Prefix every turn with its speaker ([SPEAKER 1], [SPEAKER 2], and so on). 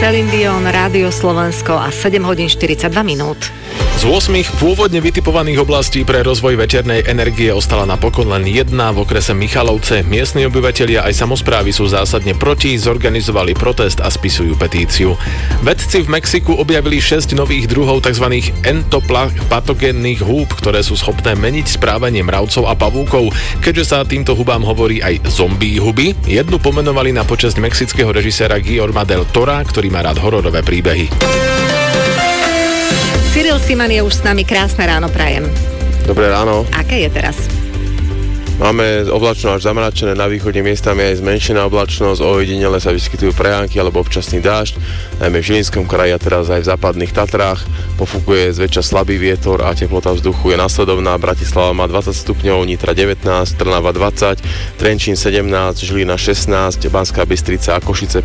[SPEAKER 1] Celine Dion, Rádio Slovensko a 7 hodín 42 minút.
[SPEAKER 2] Z 8 pôvodne vytipovaných oblastí pre rozvoj veternej energie ostala napokon len jedna v okrese Michalovce. Miestni obyvatelia aj samosprávy sú zásadne proti, zorganizovali protest a spisujú petíciu. Vedci v Mexiku objavili 6 nových druhov tzv. Patogénnych húb, ktoré sú schopné meniť správanie mravcov a pavúkov. Keďže sa týmto hubám hovorí aj zombie huby, jednu pomenovali na počesť mexického režiséra Guillerma del Tora, ktorý má rád hororové príbehy.
[SPEAKER 1] Cyril Siman je už s nami, krásne ráno prajem.
[SPEAKER 3] Dobré ráno.
[SPEAKER 1] Aké je teraz?
[SPEAKER 3] Máme oblačno až zamračené, na východe miestami aj zmenšená oblačnosť, ojedinele sa vyskytujú prejánky alebo občasný dážď, najmä v Žilinskom kraji a teraz aj v západných Tatrách. Pofúkuje zväčša slabý vietor a teplota vzduchu je nasledovná. Bratislava má 20 stupňov, Nitra 19, Trnava 20, Trenčín 17, Žilina 16, Banská Bystrica a Košice